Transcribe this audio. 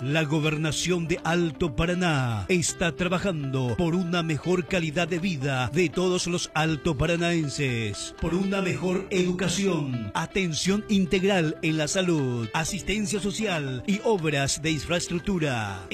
La Gobernación de Alto Paraná está trabajando por una mejor calidad de vida de todos los altoparanaenses, por una mejor educación, atención integral en la salud, asistencia social y obras de infraestructura.